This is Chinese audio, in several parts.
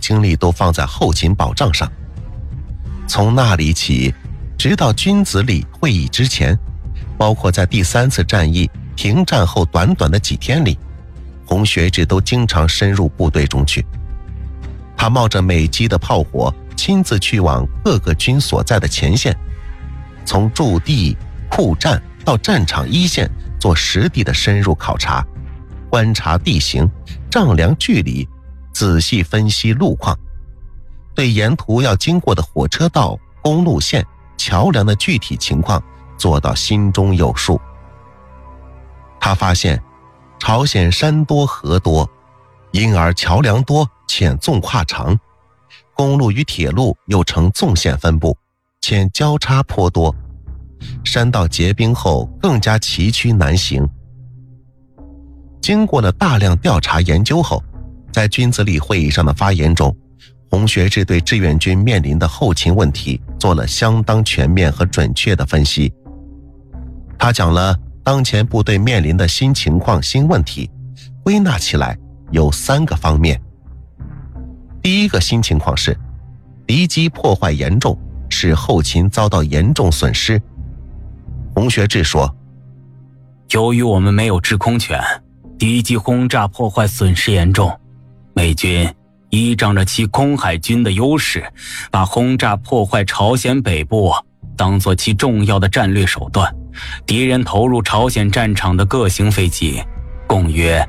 精力都放在后勤保障上。从那里起，直到君子里会议之前，包括在第3次战役停战后短短的几天里，洪学智都经常深入部队中去。他冒着美机的炮火，亲自去往各个军所在的前线，从驻地、库站到战场一线做实地的深入考察，观察地形，丈量距离，仔细分析路况，对沿途要经过的火车道、公路线、桥梁的具体情况做到心中有数。他发现朝鲜山多河多，因而桥梁多且纵跨长，公路与铁路又呈纵线分布，且交叉颇多，山道结冰后更加崎岖难行。经过了大量调查研究后，在君子里会议上的发言中，洪学智对志愿军面临的后勤问题做了相当全面和准确的分析。他讲了当前部队面临的新情况、新问题，归纳起来有3个方面。第一个新情况是敌机破坏严重，使后勤遭到严重损失。洪学智说， 由于我们没有制空权，敌机轰炸破坏损失严重，美军依仗着其空海军的优势，把轰炸破坏朝鲜北部当作其重要的战略手段。敌人投入朝鲜战场的各型飞机共约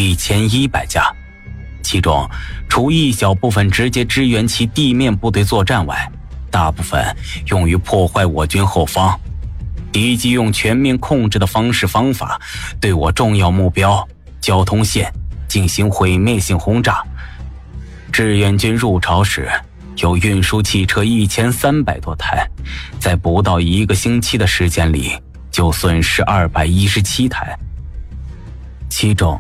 1100架，其中除一小部分直接支援其地面部队作战外，大部分用于破坏我军后方。敌机用全面控制的方式方法对我重要目标交通线进行毁灭性轰炸。志愿军入朝时有运输汽车1300多台，在不到1个星期的时间里就损失217台，其中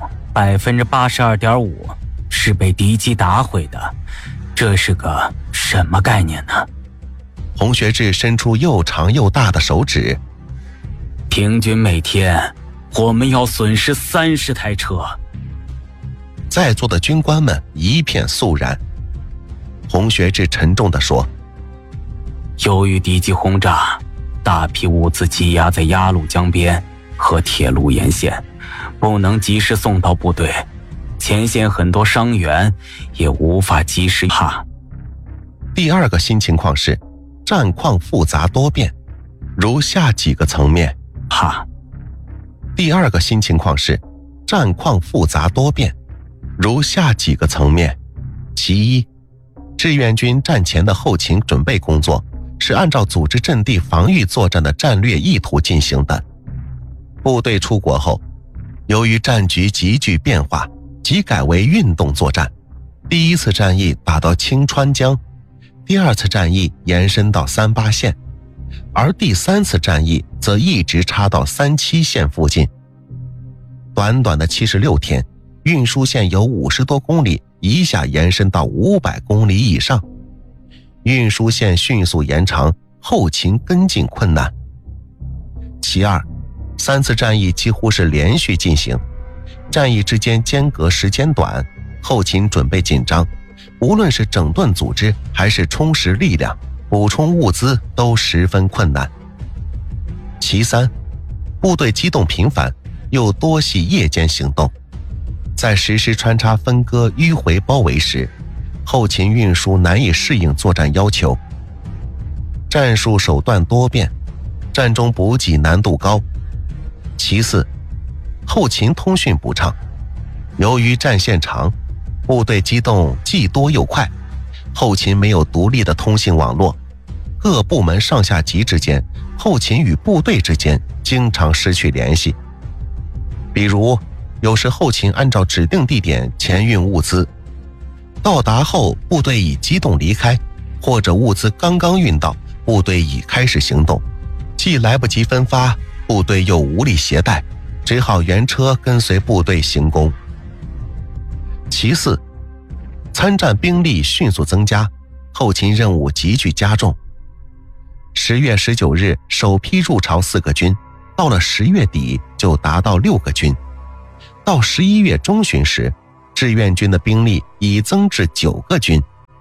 82.5%是被敌机打毁的。这是个什么概念呢？ 洪学智伸出又长又大的手指， 平均每天我们要损失30台车。 在座的军官们一片肃然。洪学智沉重地说， 由于敌机轰炸，大批物资积压在鸭绿江边和铁路沿线，不能及时送到部队，前线很多伤员也无法及时第二个新情况是战况复杂多变，如下几个层面。第二个新情况是战况复杂多变，如下几个层面。其一，志愿军战前的后勤准备工作是按照组织阵地防御作战的战略意图进行的。部队出国后，由于战局急剧变化，即改为运动作战。第1次战役打到清川江，第2次战役延伸到38线，而第3次战役则一直插到37线附近。短短的76天，运输线由50多公里一下延伸到500公里以上，运输线迅速延长，后勤跟进困难。其二，3次战役几乎是连续进行，战役之间间隔时间短，后勤准备紧张，无论是整顿组织还是充实力量、补充物资都十分困难。其三，部队机动频繁，又多系夜间行动，在实施穿插分割迂回包围时，后勤运输难以适应作战要求，战术手段多变，战中补给难度高。其四，后勤通讯不畅，由于战线长，部队机动既多又快，后勤没有独立的通信网络，各部门上下级之间，后勤与部队之间经常失去联系。比如有时后勤按照指定地点前运物资，到达后部队已机动离开，或者物资刚刚运到，部队已开始行动，既来不及分发，部队又无力携带，只好原车跟随部队行宫。其四，参战兵力迅速增加，后勤任务急剧加重。10月19日首批入朝4个军，到了10月底就达到6个军，到11月中旬时，志愿军的兵力已增至9个军，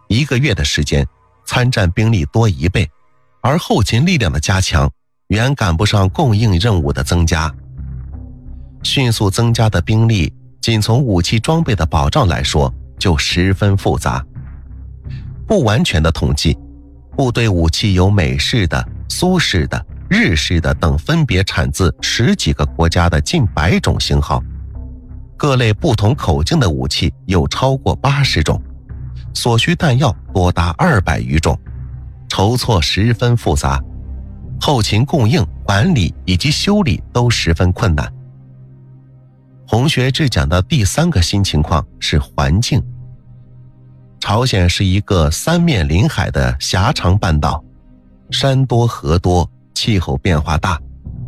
1个月的时间，参战兵力多1倍，而后勤力量的加强远赶不上供应任务的增加。迅速增加的兵力，仅从武器装备的保障来说就十分复杂。不完全的统计，部队武器有美式的、苏式的、日式的等分别产自10几个国家的近100种型号，各类不同口径的武器有超过80种，所需弹药多达200余种，筹措十分复杂，后勤供应、管理以及修理都十分困难。洪学智讲的第3个新情况是环境。朝鲜是一个3面临海的狭长半岛，山多河多，气候变化大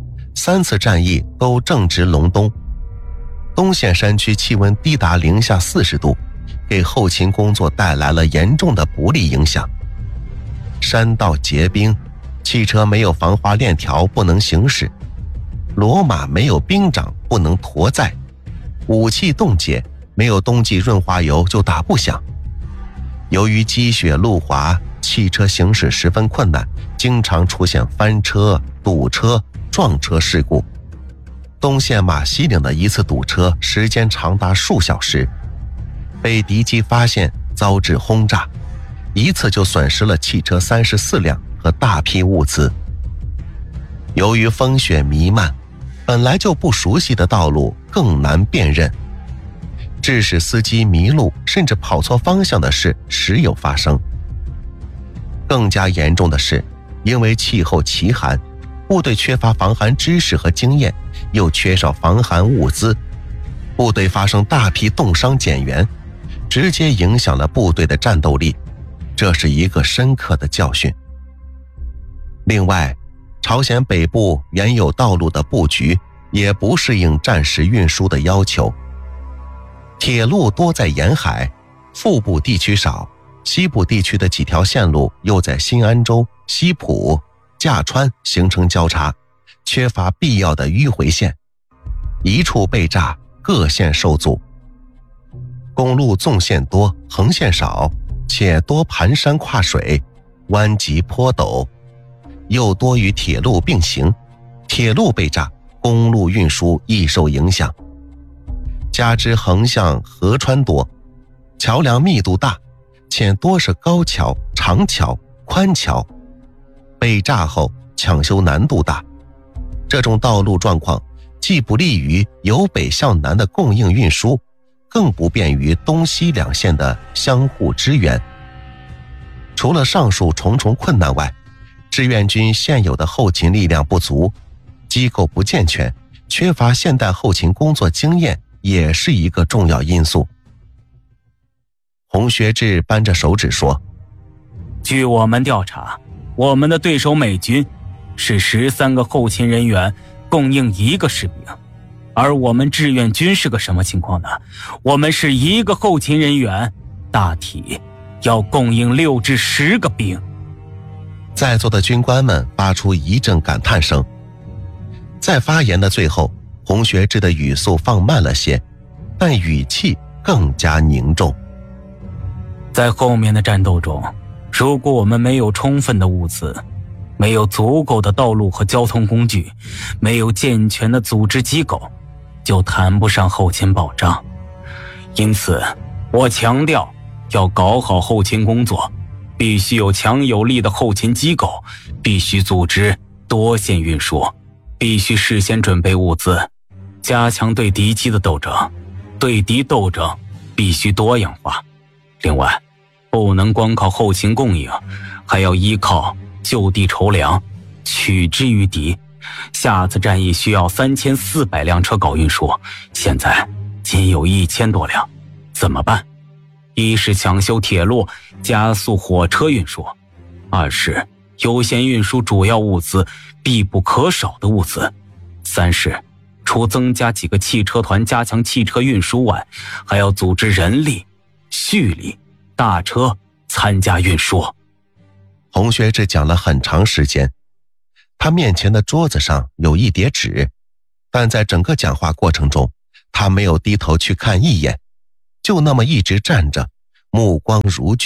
，3次战役都正值隆冬。东线山区气温低达零下40度，给后勤工作带来了严重的不利影响。山道结冰，汽车没有防滑链条不能行驶，骡马没有兵长不能驮载，武器冻结，没有冬季润滑油就打不响。由于积雪路滑，汽车行驶十分困难，经常出现翻车、堵车、撞车事故。东线马西岭的一次堵车时间长达数小时，被敌机发现遭致轰炸，一次就损失了汽车34辆和大批物资。由于风雪弥漫，本来就不熟悉的道路更难辨认，致使司机迷路甚至跑错方向的事时有发生。更加严重的是，因为气候奇寒，部队缺乏防寒知识和经验，又缺少防寒物资，部队发生大批冻伤减员，直接影响了部队的战斗力，这是一个深刻的教训。另外，朝鲜北部原有道路的布局也不适应战时运输的要求，铁路多在沿海，腹部地区少，西部地区的几条线路又在新安州、西浦、驾川形成交叉，缺乏必要的迂回线，一处被炸，各线受阻。公路纵线多，横线少，且多盘山跨水，弯急坡陡，又多与铁路并行，铁路被炸，公路运输易受影响。加之横向河川多，桥梁密度大，且多是高桥、长桥、宽桥，被炸后抢修难度大。这种道路状况既不利于由北向南的供应运输，更不便于东西两线的相互支援。除了上述重重困难外，志愿军现有的后勤力量不足，机构不健全，缺乏现代后勤工作经验，也是一个重要因素。洪学智扳着手指说， 据我们调查，我们的对手美军是13个后勤人员供应1个士兵，而我们志愿军是个什么情况呢？我们是1个后勤人员大体要供应6至10个兵。 在座的军官们发出一阵感叹声。在发言的最后，洪学智的语速放慢了些，但语气更加凝重。 在后面的战斗中，如果我们没有充分的物资，没有足够的道路和交通工具，没有健全的组织机构，就谈不上后勤保障。因此，我强调要搞好后勤工作，必须有强有力的后勤机构，必须组织多线运输，必须事先准备物资，加强对敌机的斗争，对敌斗争必须多样化。另外，不能光靠后勤供应，还要依靠就地筹粮，取之于敌。下次战役需要3400辆车搞运输，现在仅有1000多辆，怎么办？一是抢修铁路，加速火车运输；二是优先运输主要物资，必不可少的物资；三是除增加几个汽车团加强汽车运输外，还要组织人力、畜力、大车参加运输。 洪学智讲了很长时间，他面前的桌子上有一叠纸，但在整个讲话过程中，他没有低头去看一眼，就那么一直站着，目光如炬，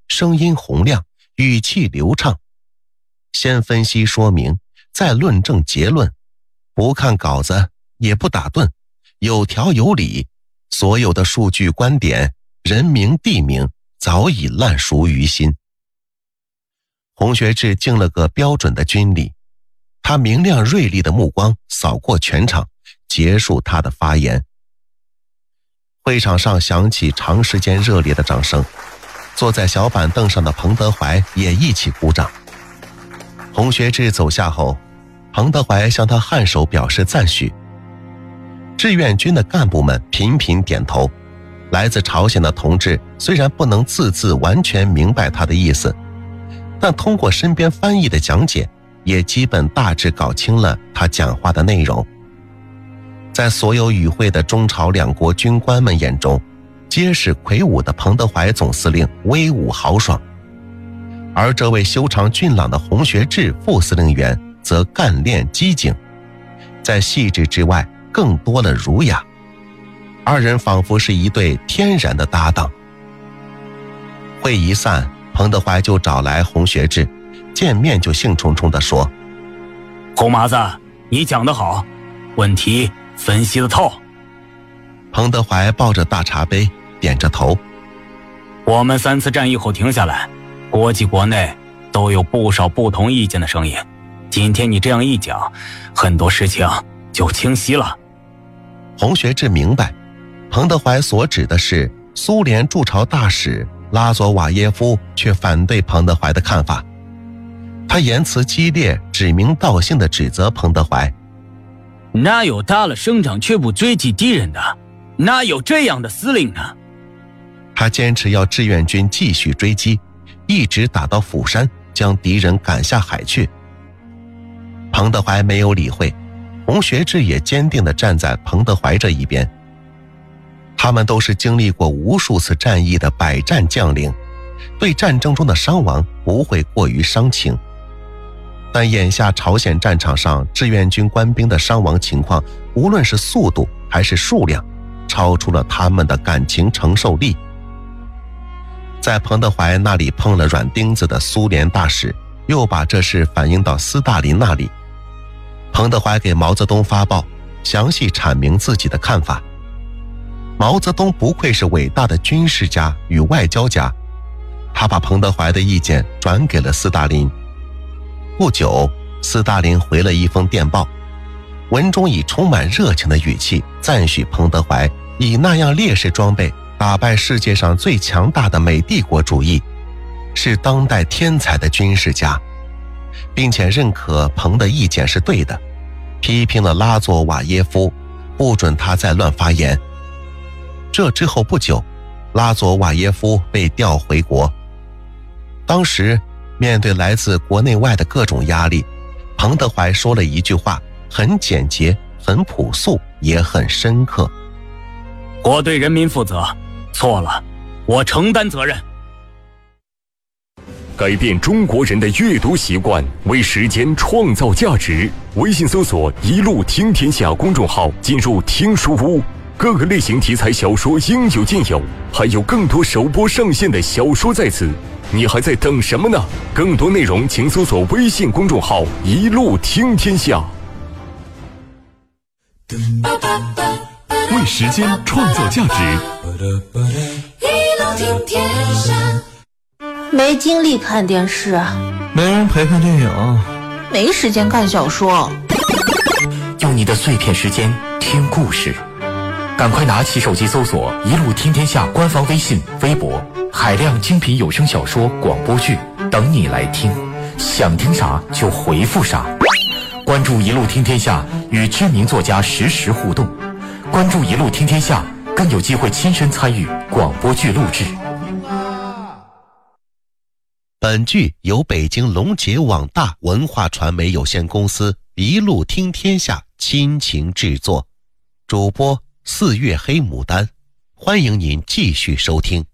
声音洪亮，语气流畅。先分析说明，再论证结论，不看稿子，也不打盹，有条有理，所有的数据观点、人名地名早已烂熟于心。洪学智敬了个标准的军礼，他明亮锐利的目光扫过全场，结束他的发言。会场上响起长时间热烈的掌声，坐在小板凳上的彭德怀也一起鼓掌。洪学智走下后，彭德怀向他颔首表示赞许。志愿军的干部们频频点头，来自朝鲜的同志虽然不能字字完全明白他的意思，但通过身边翻译的讲解，也基本大致搞清了他讲话的内容。在所有与会的中朝两国军官们眼中，皆是魁梧的彭德怀总司令威武豪爽，而这位修长俊朗的洪学智副司令员则干练机警，在细致之外更多了儒雅，二人仿佛是一对天然的搭档。会一散，彭德怀就找来洪学智，见面就兴冲冲地说： 红麻子，你讲得好，问题分析得透。 彭德怀抱着大茶杯，点着头。 我们3次战役后停下来，国际国内都有不少不同意见的声音，今天你这样一讲，很多事情就清晰了。 洪学智明白，彭德怀所指的是苏联驻朝大使拉佐瓦耶夫却反对彭德怀的看法。他言辞激烈，指名道姓地指责彭德怀： 哪有打了胜仗却不追击敌人的？哪有这样的司令呢？ 他坚持要志愿军继续追击，一直打到釜山，将敌人赶下海去。彭德怀没有理会，洪学智也坚定地站在彭德怀这一边。他们都是经历过无数次战役的百战将领，对战争中的伤亡不会过于伤情。但眼下朝鲜战场上志愿军官兵的伤亡情况，无论是速度还是数量，超出了他们的感情承受力。在彭德怀那里碰了软钉子的苏联大使，又把这事反映到斯大林那里。彭德怀给毛泽东发报，详细阐明自己的看法。毛泽东不愧是伟大的军事家与外交家，他把彭德怀的意见转给了斯大林。不久，斯大林回了一封电报，文中以充满热情的语气赞许彭德怀以那样劣势装备打败世界上最强大的美帝国主义，是当代天才的军事家，并且认可彭的意见是对的，批评了拉佐瓦耶夫，不准他再乱发言。这之后不久，拉佐瓦耶夫被调回国。当时面对来自国内外的各种压力，彭德怀说了一句话，很简洁，很朴素，也很深刻： 我对人民负责，错了，我承担责任。 改变中国人的阅读习惯，为时间创造价值。微信搜索“一路听天下”公众号，进入听书屋，各个类型题材小说应有尽有，还有更多首播上线的小说在此，你还在等什么呢？更多内容请搜索微信公众号“一路听天下”。为时间创造价值， 一路听天下。没精力看电视， 没人陪看电影， 没时间看小说， 用你的碎片时间听故事，赶快拿起手机搜索“一路听天下”官方微信、微博，海量精品有声小说、广播剧等你来听，想听啥就回复啥。关注“一路听天下”，与知名作家实时互动。关注“一路听天下”，更有机会亲身参与广播剧录制。 本剧由北京龙杰网大文化传媒有限公司一路听天下亲情制作，主播4月黑牡丹，欢迎您继续收听。